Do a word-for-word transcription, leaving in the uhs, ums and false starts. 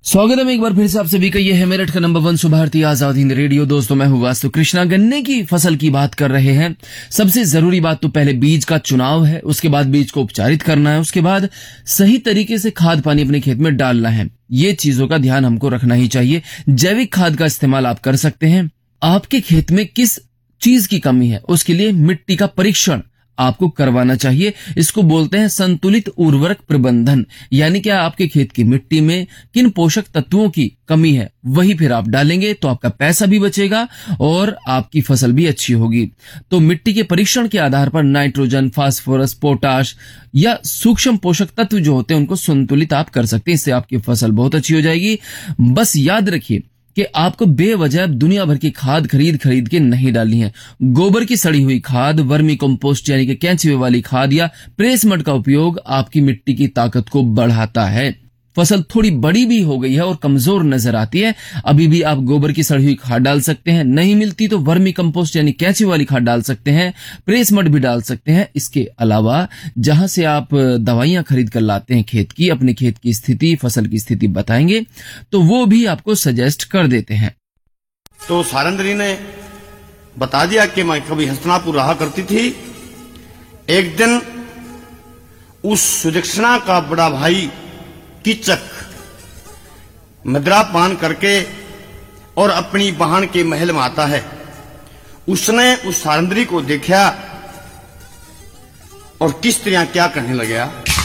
स्वागत है एक बार फिर से आप सभी का। ये है मेरठ का number one Subharti Azad Hind radio. दोस्तों मैं हूँ वास्तु कृष्णा। गन्ने की फसल की बात कर रहे हैं। सबसे जरूरी बात तो पहले बीज का चुनाव है, उसके बाद बीज को उपचारित करना है, उसके बाद सही तरीके से खाद पानी अपने खेत में डालना है। ये चीजों का ध्यान हमको रखना ही चाहिए। जैविक खाद का इस्तेमाल आप कर सकते हैं। आपके खेत में किस चीज की कमी है उसके लिए मिट्टी का परीक्षण आपको करवाना चाहिए। इसको बोलते हैं संतुलित उर्वरक प्रबंधन। यानी कि आपके खेत की मिट्टी में किन पोषक तत्वों की कमी है वही फिर आप डालेंगे तो आपका पैसा भी बचेगा और आपकी फसल भी अच्छी होगी। तो मिट्टी के परीक्षण के आधार पर नाइट्रोजन, फास्फोरस, पोटाश या सूक्ष्म पोषक तत्व जो होते हैं उनको संतुलित आप कर सकते हैं। इससे आपकी फसल बहुत अच्छी हो जाएगी। बस याद रखिए कि आपको बेवजह दुनिया भर की खाद खरीद खरीद के नहीं डालनी है। गोबर की सड़ी हुई खाद, वर्मी कंपोस्ट यानी कि केंचुए वाली खाद या प्रेस मड का उपयोग आपकी मिट्टी की ताकत को बढ़ाता है। फसल थोड़ी बड़ी भी हो गई है और कमजोर नजर आती है, अभी भी आप गोबर की सड़ी हुई खाद डाल सकते हैं। नहीं मिलती तो वर्मी कंपोस्ट यानी केंचुए वाली खाद डाल सकते हैं, प्रेस मड भी डाल सकते हैं। इसके अलावा जहां से आप दवाइयां खरीद कर लाते हैं खेत की, अपने खेत की स्थिति, फसल की स्थिति बताएंगे तो वो भी आपको सजेस्ट कर देते हैं। तो सारंद्री ने बता दिया कि मैं कभी हस्तिनापुर रहा करती थी। एक दिन उस सुदक्षिणा का बड़ा भाई कीचक मदिरा पान करके और अपनी बहन के महल में आता है। उसने उस सारंद्री को देखा और किस तरह क्या कहने लगा।